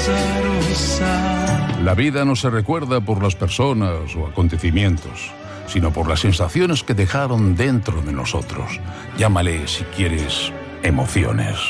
La vida no se recuerda por las personas o acontecimientos, sino por las sensaciones que dejaron dentro de nosotros. Llámale, si quieres, emociones.